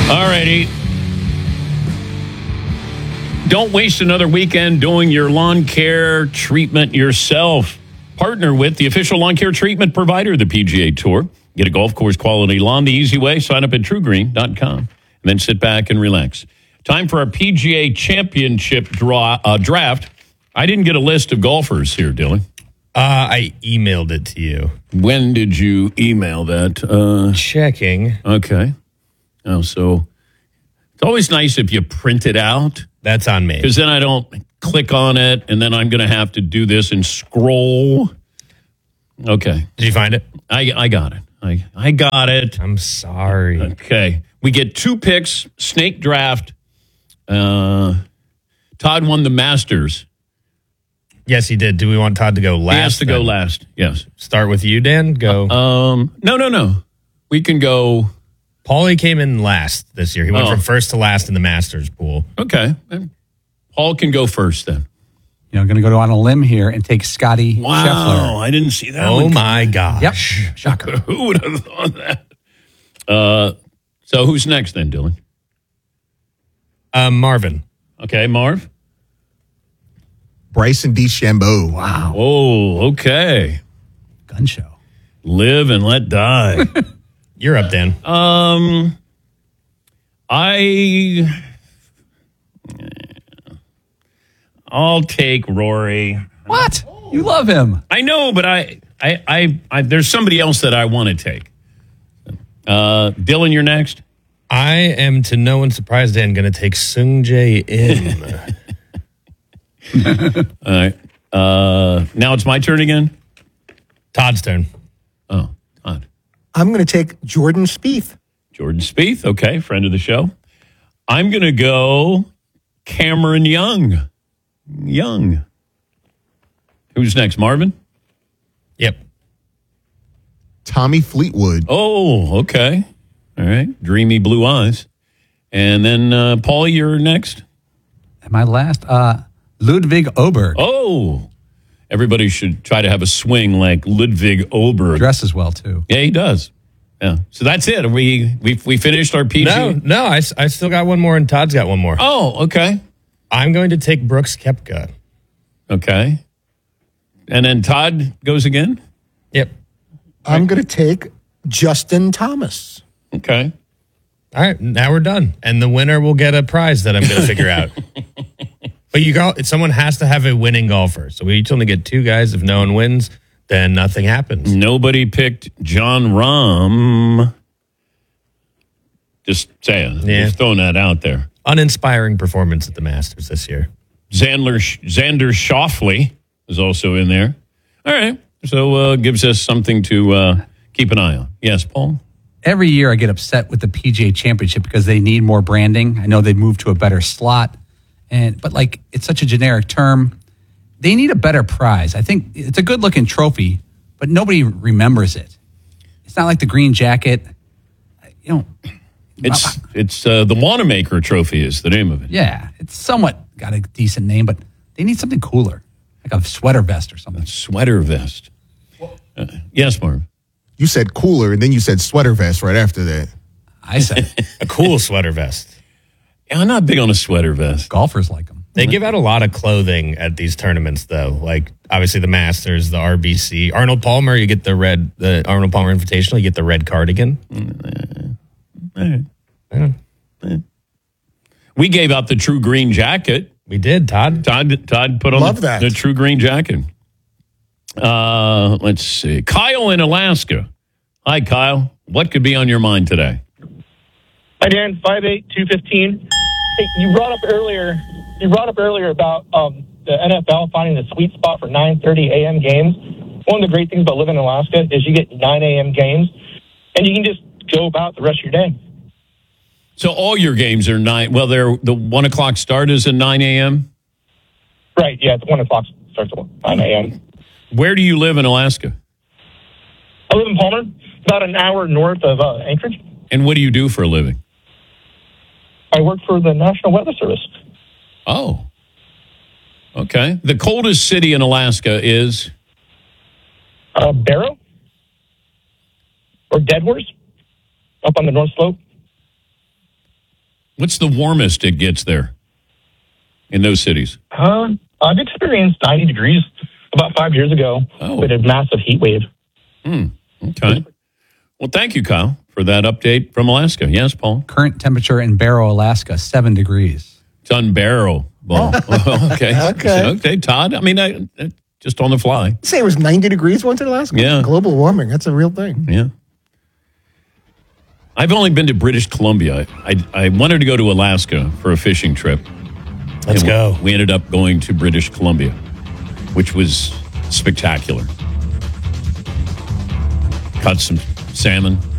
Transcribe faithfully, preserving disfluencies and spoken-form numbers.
All righty. Don't waste another weekend doing your lawn care treatment yourself. Partner with the official lawn care treatment provider, the P G A Tour. Get a golf course quality lawn the easy way. Sign up at true green dot com and then sit back and relax. Time for our P G A Championship draw, uh, draft. I didn't get a list of golfers here, Dylan. Uh, I emailed it to you. When did you email that? Uh, Checking. Okay. Oh, so it's always nice if you print it out. That's on me. Because then I don't click on it, and then I'm going to have to do this and scroll. Okay. Did you find it? I I got it. I, I got it. I'm sorry. Okay. We get two picks, snake draft. Uh, Todd won the Masters. Yes, he did. Do we want Todd to go last? He has to then? go last, yes. Start with you, Dan? Go. Um, no, no, no. We can go. Paulie came in last this year. He went Oh. from first to last in the Masters pool. Okay. Paul can go first then. You know, going to go on a limb here and take Scotty Wow. Scheffler. I didn't see that Oh, one. my gosh. Yep. Shocker. Who would have thought that? Uh, so who's next then, Dylan? Uh, Marvin. Okay, Marv. Bryson DeChambeau. Wow. Oh, okay. Gun show. Live and let die. You're up, Dan. um, I, I'll take Rory. What? You love him. I know, but I, I, I, I there's somebody else that I want to take. Uh, Dylan, you're next. I am, to no one's surprise, Dan, going to take Sung Jae In. All right. Uh, now it's my turn again. Todd's turn. Oh, Todd. I'm going to take Jordan Spieth. Jordan Spieth. Okay, friend of the show. I'm going to go Cameron Young. Young. Who's next? Marvin? Yep. Tommy Fleetwood. Oh, okay. All right. Dreamy blue eyes. And then, uh, Paul, you're next. Am I last? Uh, Ludwig Oberg. Oh, everybody should try to have a swing like Ludwig Oberg. Dresses well, too. Yeah, he does. Yeah. So that's it. We we we finished our P G. No, no, I, s- I still got one more, and Todd's got one more. Oh, okay. I'm going to take Brooks Koepka. Okay. And then Todd goes again? Yep. I'm going to take Justin Thomas. Okay. All right, now we're done. And the winner will get a prize that I'm going to figure out. But you got, someone has to have a winning golfer. So we each only get two guys. If no one wins, then nothing happens. Nobody picked John Rahm. Just saying. Yeah. Just throwing that out there. Uninspiring performance at the Masters this year. Xander, Xander Schauffele is also in there. All right. So uh, gives us something to uh, keep an eye on. Yes, Paul? Every year I get upset with the P G A Championship because they need more branding. I know they've moved to a better slot, and but like it's such a generic term. They need a better prize. I think it's a good-looking trophy, but nobody remembers it. It's not like the green jacket. You know, It's it's uh, the Wanamaker Trophy is the name of it. yeah, it's somewhat got a decent name, but they need something cooler, like a sweater vest or something. Sweater vest. Uh, yes, Marv. You said cooler, and then you said sweater vest right after that. I said A cool sweater vest. Yeah, I'm not big on a sweater vest. golfers like them. They give out a lot of clothing at these tournaments, though. Like, obviously, the Masters, the R B C. Arnold Palmer, you get the red, the Arnold Palmer Invitational, you get the red cardigan. Yeah. We gave out the True Green jacket. We did, Todd. Todd Todd put on Love the, that. the True Green jacket. Uh, let's see. Kyle in Alaska. Hi, Kyle. What could be on your mind today? Hi, Dan. five eight, two fifteen. Hey, you brought up earlier. You brought up earlier about um, the N F L finding the sweet spot for nine thirty a.m. games. One of the great things about living in Alaska is you get nine a.m. games, and you can just go about the rest of your day. So all your games are nine. Well, they're the one o'clock start is at nine a.m. Right? Yeah, it's one o'clock starts at nine a.m. Where do you live in Alaska? I live in Palmer, about an hour north of uh, Anchorage. And what do you do for a living? I work for the National Weather Service. Oh, okay. The coldest city in Alaska is Uh, Barrow or Deadhorse, up on the North Slope. What's the warmest it gets there in those cities? Uh, I've experienced ninety degrees about five years ago Oh. with a massive heat wave. Okay. Well, thank you, Kyle, for that update from Alaska. Yes, Paul? Current temperature in Barrow, Alaska, seven degrees. It's on Barrow. Well, okay. Okay. Okay, Todd. I mean, I, I- just on the fly. Say it was ninety degrees once in Alaska. Yeah. Global warming. That's a real thing. Yeah. I've only been to British Columbia. I, I wanted to go to Alaska for a fishing trip. Let's And go. We ended up going to British Columbia, which was spectacular. Caught some salmon.